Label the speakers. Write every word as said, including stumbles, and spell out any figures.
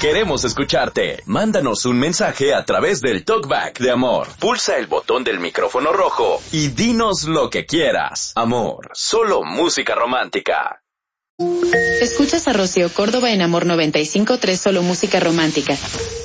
Speaker 1: Queremos escucharte. Mándanos un mensaje a través del Talkback de Amor. Pulsa el botón del micrófono rojo y dinos lo que quieras. Amor, solo música romántica.
Speaker 2: Escuchas a Rocío Córdoba en Amor noventa y cinco punto tres, solo música romántica.